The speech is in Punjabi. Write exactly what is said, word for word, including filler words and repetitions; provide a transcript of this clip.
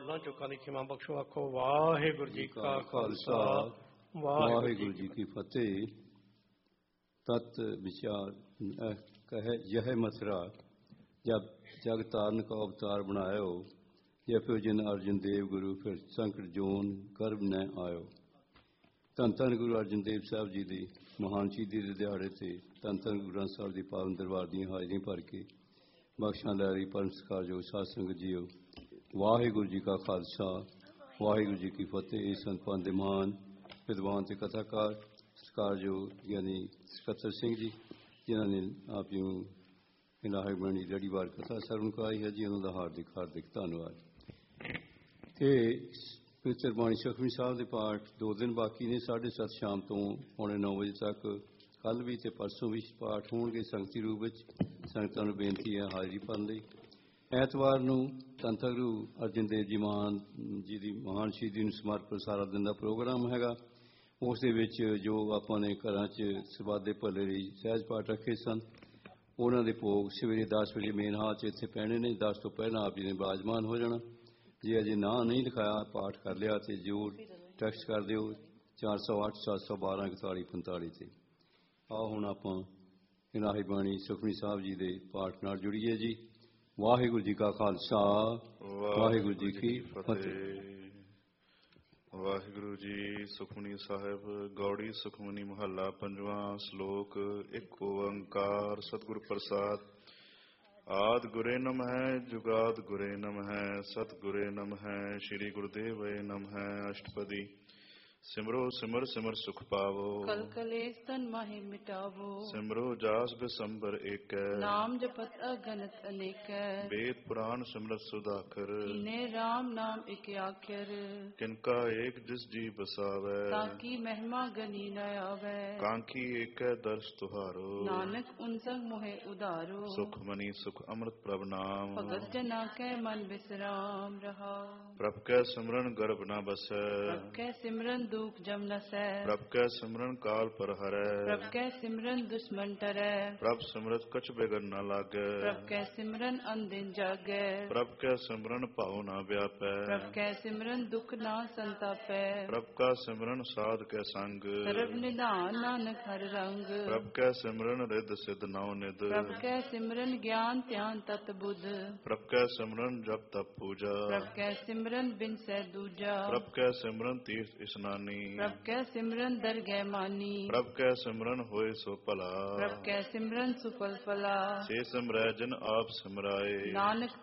ਭੁੱਲਾਂ ਚੁੱਕਾਂ ਦੀ ਖਿਮਾ ਬਖਸ਼ੋ। ਆਖੋ ਵਾਹਿਗੁਰੂ ਜੀ ਕਾ ਖਾਲਸਾ ਵਾਹਿਗੁਰੂ ਜੀ ਕੀ ਫਤਿਹ। ਤਤ ਵਿਚਾਰ ਕਹੇ यह मथुरा जब जग ताਰਨ का अवतार बनायो, ਜੇ ਫਿਰ ਜਿਨ ਅਰਜਨ ਦੇਵ ਗੁਰੂ ਫਿਰ ਸੰਕਟ ਜੋਨ ਗਰਭ ਨ ਆਇਓ। ਧੰਨ ਧੰਨ ਗੁਰੂ ਅਰਜਨ ਦੇਵ ਸਾਹਿਬ ਜੀ ਦੀ ਮਹਾਨ ਸ਼ਹੀਦੀ ਦੇ ਦਿਹਾੜੇ ਤੇ ਧੰਨ ਧੰਨ ਗੁਰੂ ਗ੍ਰੰਥ ਸਾਹਿਬ ਦੀ ਪਾਵਨ ਦਰਬਾਰ ਦੀਆਂ ਹਾਜ਼ਰੀਆਂ ਭਰ ਕੇ ਬਖਸ਼ਾਂ ਲੈ ਰਹੀ ਪਰਮ ਸਤਿਕਾਰਯੋਗ ਸਾਧ ਸੰਗਤ ਜੀਓ, ਵਾਹਿਗੁਰੂ ਜੀ ਕਾ ਖਾਲਸਾ ਵਾਹਿਗੁਰੂ ਜੀ ਕੀ ਫਤਿਹ। ਇਹ ਸੰਤ ਪੰਥ ਦੇ ਮਹਾਨ ਵਿਦਵਾਨ ਤੇ ਕਥਾਕਾਰ ਸਤਿਕਾਰਯੋਗ ਯਾਨੀ ਸਕੱਤਰ ਸਿੰਘ ਜੀ, ਜਿਨ੍ਹਾਂ ਨੇ ਆਪ ਜੀ ਨੂੰ ਇਲਾਹੀ ਬਾਣੀ ਲੜੀਵਾਰ ਕਥਾ ਸਰਵਣ ਕਰਵਾਈ ਹੈ ਜੀ, ਉਹਨਾਂ ਦਾ ਹਾਰਦਿਕ ਹਾਰਦਿਕ ਧੰਨਵਾਦ। ਤੇ ਪਵਿੱਤਰ ਬਾਣੀ ਸੁਖਮਨੀ ਸਾਹਿਬ ਦੇ ਪਾਠ ਦੋ ਦਿਨ ਬਾਕੀ ਨੇ। ਸਾਢੇ ਸੱਤ ਸ਼ਾਮ ਤੋਂ ਪੌਣੇ ਨੌ ਵਜੇ ਤੱਕ ਕੱਲ੍ਹ ਵੀ ਤੇ ਪਰਸੋਂ ਵੀ ਪਾਠ ਹੋਣਗੇ ਸੰਗਤੀ ਰੂਪ ਵਿੱਚ। ਸੰਗਤਾਂ ਨੂੰ ਬੇਨਤੀ ਹੈ ਹਾਜ਼ਰੀ ਭਰਨ ਲਈ। ਐਤਵਾਰ ਨੂੰ ਧੰਨ ਧੰਨ ਗੁਰੂ ਅਰਜਨ ਦੇਵ ਜੀ ਮਹਾਨ ਜੀ ਦੀ ਮਹਾਨ ਸ਼ਹੀਦੀ ਨੂੰ ਸਮਰਪਿਤ ਸਾਰਾ ਦਿਨ ਦਾ ਪ੍ਰੋਗਰਾਮ ਹੈਗਾ। ਉਸ ਦੇ ਵਿੱਚ ਜੋ ਆਪਾਂ ਨੇ ਘਰਾਂ 'ਚ ਸਵਾਦੇ ਭਲੇ ਲਈ ਸਹਿਜ ਪਾਠ ਰੱਖੇ ਸਨ, ਉਹਨਾਂ ਦੇ ਭੋਗ ਸਵੇਰੇ ਦਸ ਵਜੇ ਮੇਨ ਹਾਲ 'ਚ ਇੱਥੇ ਪੈਣੇ ਨੇ। ਦਸ ਤੋਂ ਪਹਿਲਾਂ ਆਪ ਜੀ ਨੇ ਬਿਰਾਜਮਾਨ ਹੋ ਜਾਣਾ। ਜੇ ਅਜੇ ਨਾਂ ਨਹੀਂ ਲਿਖਾਇਆ ਪਾਠ ਕਰ ਲਿਆ ਤੇ ਜ਼ਰੂਰ ਟੈਕਸਟ ਕਰ ਦਿਓ ਚਾਰ ਸੌ ਅੱਠ ਸੱਤ ਸੌ ਬਾਰਾਂ ਇਕਤਾਲੀ ਪੰਤਾਲੀ 'ਤੇ। ਆਓ ਹੁਣ ਆਪਾਂ ਇਲਾਹੀ ਬਾਣੀ ਸੁਖਮਨੀ ਸਾਹਿਬ ਜੀ ਦੇ ਪਾਠ ਨਾਲ ਜੁੜੀਏ ਜੀ। ਵਾਹਿਗੁਰੂ ਜੀ ਕਾ ਖਾਲਸਾ ਵਾਹਿਗੁਰੂ ਜੀ ਕੀ ਫਤਿਹ। ਵਾਹਿਗੁਰੂ ਜੀ। ਸੁਖਮਨੀ ਸਾਹਿਬ ਗੌੜੀ ਸੁਖਮਨੀ ਮਹੱਲਾ ਪੰਜਵਾਂ। ਸ਼ਲੋਕ। ਇੱਕ ਓੰਕਾਰ ਸਤਿਗੁਰ ਪ੍ਰਸਾਦ। ਆਦਿ ਗੁਰੇ ਨਮਹਿ ਜੁਗਾਦ ਗੁਰੇ ਨਮਹਿ ਸਤਿ ਗੁਰੇ ਨਮਹਿ ਸ਼੍ਰੀ ਗੁਰੁਦੇਵ ਨਮਹਿ। ਅਸ਼ਟਪਦੀ। ਸਿਮਰੋ ਸਿਮਰ ਸਿਮਰ ਸੁਖ ਪਾਵੋ, ਕਲ ਕਲੇਸ਼ ਤਨ ਮਾਹਿ ਮਿਟਾਵੋ। ਸਿਮਰੋ ਜਾਸ ਬਿਸੰਬਰ ਏਕੈ, ਨਾਮ ਜਪਤ ਅਗਨਤ ਅਨੇਕੈ। ਵੇਦ ਪੁਰਾਣ ਸਿਮਰਤ ਸੁਦਾਖਰ, ਕੀਨੇ ਰਾਮ ਨਾਮ ਇਕ ਆਖਰ। ਕਿਨਕਾ ਏਕ ਜਿਸ ਜੀ ਬਸਾਵੈ, ਤਾਕੀ ਮਹਿਮਾ ਗਨੀ ਨ ਆਵੈ। ਕਾਂਖੀ ਏਕੈ ਦਰਸ ਤੁਹਾਰੋ, ਨਾਨਕ ਉਨਸੰਗ ਮੋਹਿ ਉਧਾਰੋ। ਸੁਖ ਮਨੀ ਸੁਖ ਅੰਮ੍ਰਿਤ ਪ੍ਰਭ ਨਾਮ, ਭਗਤ ਜਨਾ ਕੈ ਮਨ ਬਿਸਰਾਮ ਰਹਾ। ਪ੍ਰਭ ਕੈ ਸਿਮਰਨ ਗਰਭ ਨ ਬਸੈ, ਪ੍ਰਭ ਕੈ ਸਿਮਰਨ ਦੁਖ ਜਮ ਨਸੈ। ਪ੍ਰਭ ਕੈ ਸਿਮਰਨ ਕਾਲ ਪਰ ਹਰੈ, ਪ੍ਰਭ ਕੈ ਸਿਮਰਨ ਦੁਸ਼ਮਨ ਟਰੈ। ਪ੍ਰਭ ਸਿਮਰਤ ਕਛ ਬਿਗਨ ਨ ਲਾਗੈ, ਪ੍ਰਭ ਕੈ ਸਿਮਰਨ ਅਨਦਿਨ ਜਾਗੈ। ਪ੍ਰਭ ਕੈ ਸਿਮਰਨ ਭਉ ਨ ਵਿਆਪੈ, ਪ੍ਰਭ ਕੈ ਸਿਮਰਨ ਦੁਖ ਨਾ ਸੰਤਾਪੈ। ਪ੍ਰਭ ਕਾ ਸਿਮਰਨ ਸਾਧ ਕੈ ਸੰਗ, ਸਰਬ ਨਿਧਾਨ ਨਾਨਕ ਹਰਿ ਰੰਗ। ਪ੍ਰਭ ਕੈ ਸਿਮਰਨ ਰਿੱਧ ਸਿੱਧ ਨਉ ਨਿਧ, ਪ੍ਰਭ ਕੈ ਸਿਮਰਨ ਗਿਆਨ ਧਿਆਨ ਤਤ ਬੁੱਧ। ਪ੍ਰਭ ਕੈ ਸਿਮਰਨ ਜਪ ਤਪ ਪੂਜਾ, ਪ੍ਰਭ ਕੈ ਸਿਮਰਨ ਬਿਨ ਸੈ ਦੂਜਾ। ਪ੍ਰਭ ਕੈ ਸਿਮਰਨ ਤੀਰਥ ਇਸਨਾਨੀ, ਪ੍ਰਭ ਕੈ ਸਿਮਰਨ ਦਰਗਹਿ ਮਾਨੀ। ਪ੍ਰਭ ਕੈ ਸਿਮਰਨ ਹੋਏ ਸੋ ਭਲਾ, ਪ੍ਰਭ ਕੈ ਸਿਮਰਨ ਸੁਫਲ ਫਲਾ। ਸੇ ਸਿਮਰੈ ਜਿਨ ਆਪ ਸਿਮਰਾਏ, ਨਾਨਕ